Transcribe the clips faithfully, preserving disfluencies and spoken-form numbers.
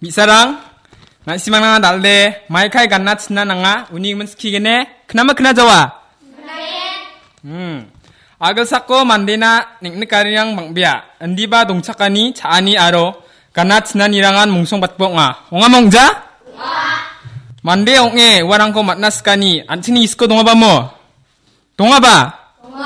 미사랑 나시망나 날래 마이카이 간나 친나나가 우니면 스키게네 그나마 그나자와 음 아글 삭고 만데나 닉닉가리랑 방비야 안디바 동착하니 자아니 아로 간나 친나니랑한 몽송받봉아 옹아몽자 만데 옹에 와랑코 만나스까니 안치니 이스코 동아바모 동아바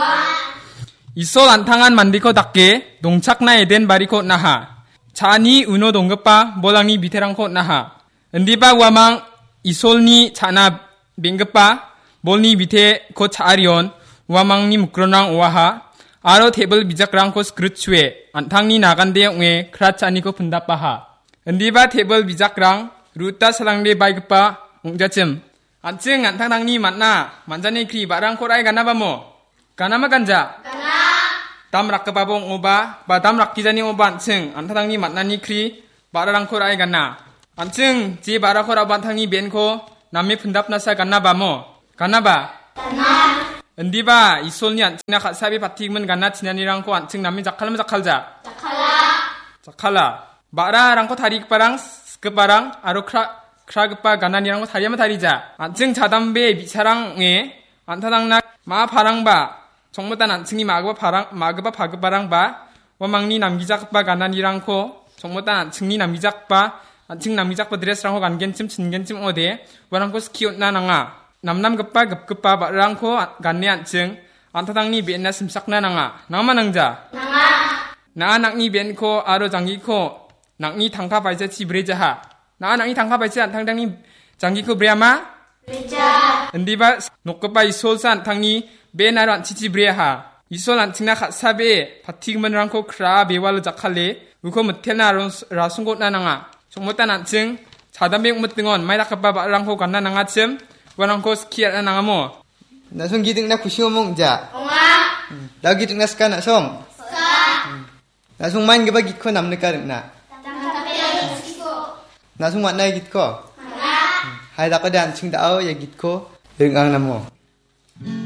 이솔 안탕한 만디코 닦게 동착나 에덴 바리코 나하 자니 은호 동급바 몰랑니 비테랑코 나하 은디바 와망 이솔니 자나 뱅급바 몰니 비테 코 차아리온 와망니 무크로랑 오아하 아로 테이블 비작랑코 스크루츠웨 안탕니 나간데 옹에 크라차니코 분답바하 은디바 테이블 비작랑 루타 사랑데 바이급바 옹자쯤 안증 안탕당니 만나 만자니 크리 바랑코 라이 가나바모 가나마 간자 dam rak kebabong oba ba dam rak kijani oba anjing antangni matnani kri bararangko rai ganna anjing ji barako ra bantangni benko nammi phundap nasa ganna bamo ganna ba ganna endiba isolni anjingna khasabi patigmen ganna chinanirangko anjing nammi jakhalma jakhalja jakhala jakhala bararangko tarik parang skeparang aro kra kragpa gananirangko tariyama tarija anjing jadambe bicharange antangnak ma parangba 정모단 안층이 마그바 바랑 마그바 바그바랑바 와망니 남기작바 가난이랑코 정모단 안층니 남기작바 안층 남기작바 드레스랑코 간겐쯤 친겐쯤 어데 와랑코 스키웃나나가 남남급바 급급바 바랑코 간네 안층 안타당니 비엔나 심삭나나가 나마낭자 나가 나 낙니 비엔코 아로 장기코 낙니 당카 바이자 치브레자하 나 낙니 당카 바이자 안탕당니 장기코 브레아마 브레자 엔디바 녹급바 이솔사 안탕니 베나로 안치치 브레하 이솔 안칭나 카사베 바티그먼랑코 크라 베왈로 자칼레 우코 무텔나 라순곳 나나가 정모탄 안칭 자담백 무등원 마이다카바 바랑코 간나나가 쯤 와랑코 스키야 나나가모 나송 기등나 구시오몽자 옹아 나 기등나 스카 나송 스카 나송 마인 게바 기코 남느까르나 나송 만나이 기코 하나 하이다카데 안칭 다오 야 기코 응앙나모